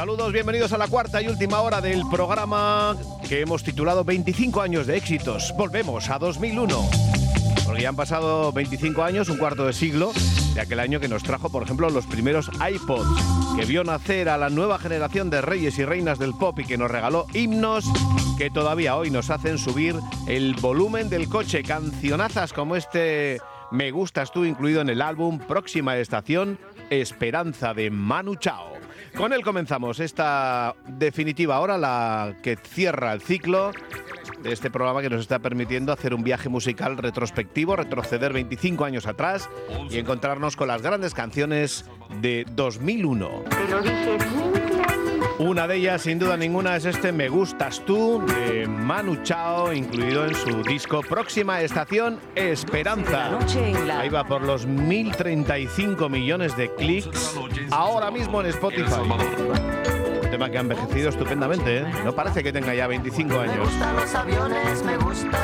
Saludos, bienvenidos a la cuarta y última hora del programa que hemos titulado 25 años de éxitos. Volvemos a 2001, porque ya han pasado 25 años, un cuarto de siglo, de aquel año que nos trajo, por ejemplo, los primeros iPods, que vio nacer a la nueva generación de reyes y reinas del pop y que nos regaló himnos que todavía hoy nos hacen subir el volumen del coche. Cancionazas como este Me Gustas Tú, incluido en el álbum Próxima Estación, Esperanza, de Manu Chao. Con él comenzamos esta definitiva hora, la que cierra el ciclo de este programa que nos está permitiendo hacer un viaje musical retrospectivo, retroceder 25 años atrás y encontrarnos con las grandes canciones de 2001. Te lo dije bien. Una de ellas, sin duda ninguna, es este Me Gustas Tú, de Manu Chao, incluido en su disco Próxima Estación, Esperanza. Ahí va por los 1.035 millones de clics ahora mismo en Spotify. Un tema que ha envejecido estupendamente, ¿eh? No parece que tenga ya 25 años. Me gustan los aviones, me gusta